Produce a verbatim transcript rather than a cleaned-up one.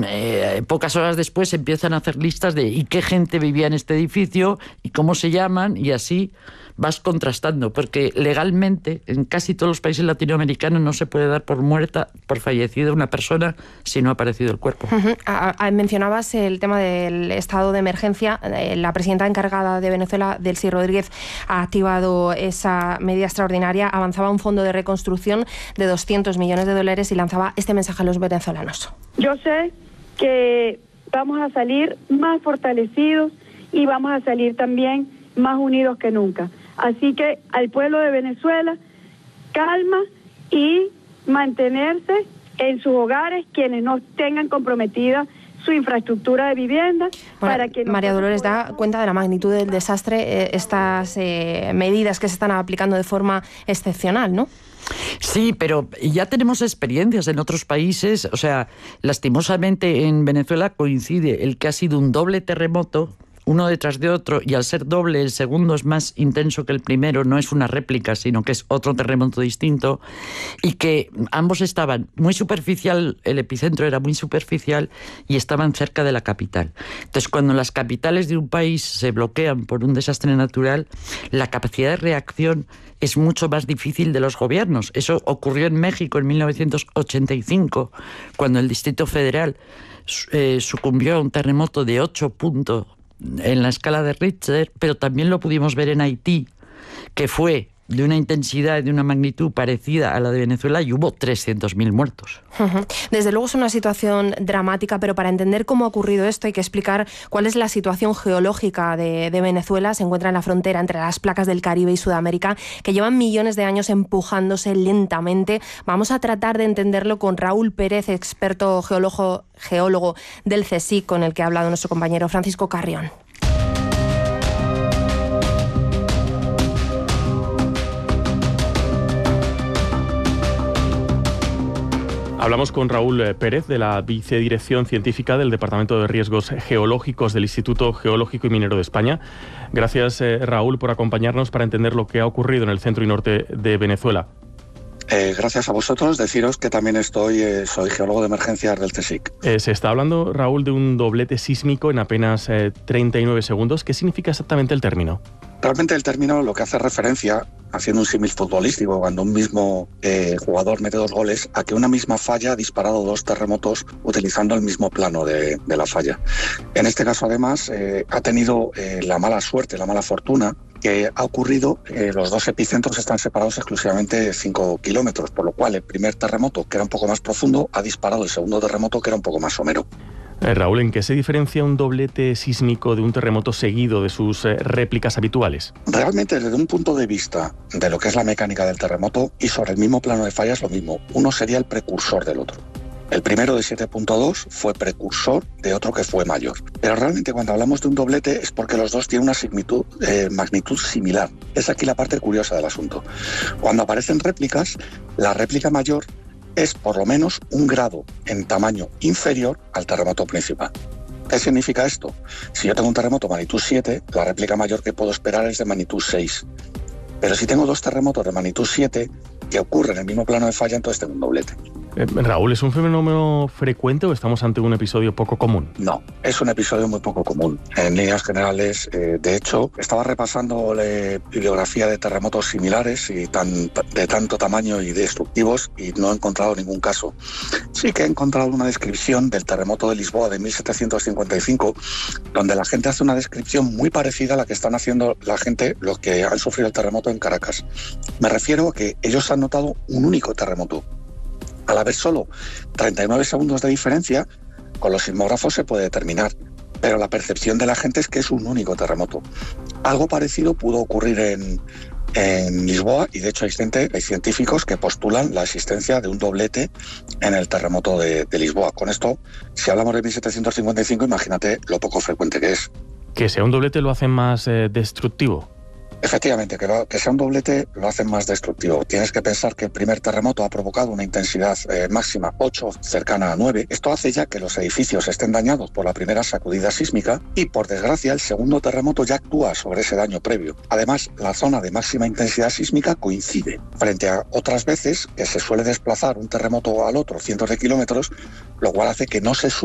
eh, pocas horas después empiezan a hacer listas de y qué gente vivía en este edificio y cómo se llaman, y así vas contrastando, porque legalmente en casi todos los países latinoamericanos no se puede dar por muerta, por fallecida una persona si no ha aparecido el cuerpo. Uh-huh. a, a, mencionabas el tema del estado de emergencia. Eh, la presidenta encargada de Venezuela, Delcy Rodríguez, ha activado esa medida extraordinaria, avanzaba un fondo de reconstrucción de doscientos millones de dólares y lanzaba este mensaje a los venezolanos. Yo sé que vamos a salir más fortalecidos y vamos a salir también más unidos que nunca. Así que al pueblo de Venezuela, calma y mantenerse en sus hogares quienes no tengan comprometida su infraestructura de vivienda. Bueno, para que María Dolores, podamos... da cuenta de la magnitud del desastre, eh, estas eh, medidas que se están aplicando de forma excepcional, ¿no? Sí, pero ya tenemos experiencias en otros países. O sea, lastimosamente en Venezuela coincide el que ha sido un doble terremoto, uno detrás de otro, y al ser doble, el segundo es más intenso que el primero, no es una réplica, sino que es otro terremoto distinto, y que ambos estaban muy superficial, el epicentro era muy superficial, y estaban cerca de la capital. Entonces, cuando las capitales de un país se bloquean por un desastre natural, la capacidad de reacción es mucho más difícil de los gobiernos. Eso ocurrió en México en mil novecientos ochenta y cinco, cuando el Distrito Federal eh, sucumbió a un terremoto de ocho puntos en la escala de Richter, pero también lo pudimos ver en Haití, que fue de una intensidad y de una magnitud parecida a la de Venezuela, y hubo trescientos mil muertos. Desde luego es una situación dramática, pero para entender cómo ha ocurrido esto hay que explicar cuál es la situación geológica de, de Venezuela. Se encuentra en la frontera entre las placas del Caribe y Sudamérica, que llevan millones de años empujándose lentamente. Vamos a tratar de entenderlo con Raúl Pérez, experto geólogo, geólogo del CSIC, con el que ha hablado nuestro compañero Francisco Carrión. Hablamos con Raúl Pérez, de la Vicedirección Científica del Departamento de Riesgos Geológicos del Instituto Geológico y Minero de España. Gracias, eh, Raúl, por acompañarnos para entender lo que ha ocurrido en el centro y norte de Venezuela. Eh, gracias a vosotros. Deciros que también estoy, eh, soy geólogo de emergencias del CSIC. Eh, se está hablando, Raúl, de un doblete sísmico en apenas eh, treinta y nueve segundos. ¿Qué significa exactamente el término? Realmente el término lo que hace referencia, haciendo un símil futbolístico, cuando un mismo eh, jugador mete dos goles, a que una misma falla ha disparado dos terremotos utilizando el mismo plano de, de la falla. En este caso, además, eh, ha tenido eh, la mala suerte, la mala fortuna, que ha ocurrido, eh, los dos epicentros están separados exclusivamente cinco kilómetros, por lo cual el primer terremoto, que era un poco más profundo, ha disparado el segundo terremoto, que era un poco más somero. Eh, Raúl, ¿en qué se diferencia un doblete sísmico de un terremoto seguido de sus eh, réplicas habituales? Realmente, desde un punto de vista de lo que es la mecánica del terremoto y sobre el mismo plano de falla es lo mismo. Uno sería el precursor del otro. El primero de siete punto dos fue precursor de otro que fue mayor. Pero realmente cuando hablamos de un doblete es porque los dos tienen una magnitud, eh, magnitud similar. Es aquí la parte curiosa del asunto. Cuando aparecen réplicas, la réplica mayor es por lo menos un grado en tamaño inferior al terremoto principal. ¿Qué significa esto? Si yo tengo un terremoto magnitud siete, la réplica mayor que puedo esperar es de magnitud seis. Pero si tengo dos terremotos de magnitud siete que ocurren en el mismo plano de falla, entonces tengo un doblete. Eh, Raúl, ¿es un fenómeno frecuente o estamos ante un episodio poco común? No, es un episodio muy poco común. En líneas generales, eh, de hecho, estaba repasando la bibliografía de terremotos similares y tan, de tanto tamaño y destructivos y no he encontrado ningún caso. Sí que he encontrado una descripción del terremoto de Lisboa de mil setecientos cincuenta y cinco, donde la gente hace una descripción muy parecida a la que están haciendo la gente, los que han sufrido el terremoto en Caracas. Me refiero a que ellos han notado un único terremoto. Al haber solo treinta y nueve segundos de diferencia, con los sismógrafos se puede determinar, pero la percepción de la gente es que es un único terremoto. Algo parecido pudo ocurrir en, en Lisboa y de hecho hay, gente, hay científicos que postulan la existencia de un doblete en el terremoto de, de Lisboa. Con esto, si hablamos de mil setecientos cincuenta y cinco, imagínate lo poco frecuente que es. ¿Que sea un doblete lo hace más eh, destructivo? Efectivamente, que, lo, que sea un doblete lo hace más destructivo. Tienes que pensar que el primer terremoto ha provocado una intensidad eh, máxima ocho, cercana a nueve. Esto hace ya que los edificios estén dañados por la primera sacudida sísmica y, por desgracia, el segundo terremoto ya actúa sobre ese daño previo. Además, la zona de máxima intensidad sísmica coincide, frente a otras veces que se suele desplazar un terremoto al otro cientos de kilómetros, lo cual hace que no se